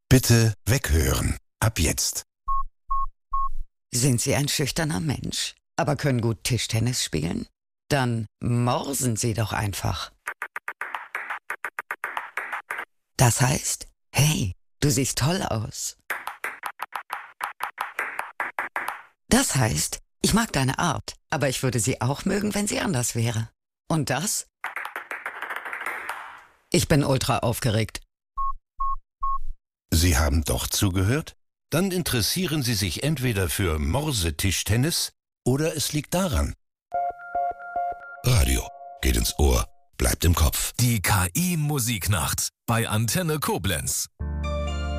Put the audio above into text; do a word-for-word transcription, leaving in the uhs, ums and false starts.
Bitte weghören. Ab jetzt. Sind Sie ein schüchterner Mensch, aber können gut Tischtennis spielen? Dann morsen Sie doch einfach. Das heißt, hey, du siehst toll aus. Das heißt, ich mag deine Art, aber ich würde sie auch mögen, wenn sie anders wäre. Und das? Ich bin ultra aufgeregt. Sie haben doch zugehört? Dann interessieren Sie sich entweder für Morsetischtennis oder es liegt daran. Radio geht ins Ohr, bleibt im Kopf. Die K I-Musiknacht bei Antenne Koblenz.